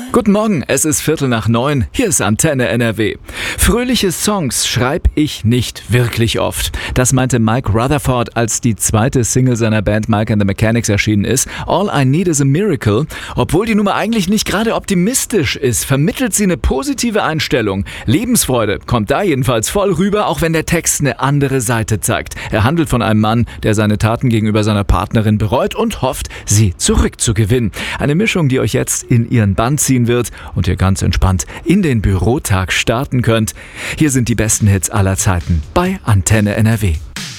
Guten Morgen, es ist 8:45. Hier ist Antenne NRW. Fröhliche Songs schreib ich nicht wirklich oft. Das meinte Mike Rutherford, als die zweite Single seiner Band Mike and the Mechanics erschienen ist. All I Need is a Miracle. Obwohl die Nummer eigentlich nicht gerade optimistisch ist, vermittelt sie eine positive Einstellung. Lebensfreude kommt da jedenfalls voll rüber, auch wenn der Text eine andere Seite zeigt. Er handelt von einem Mann, der seine Taten gegenüber seiner Partnerin bereut und hofft, sie zurückzugewinnen. Eine Mischung, die euch jetzt in ihren Bann ziehen wird und ihr ganz entspannt in den Bürotag starten könnt. Hier sind die besten Hits aller Zeiten bei Antenne NRW.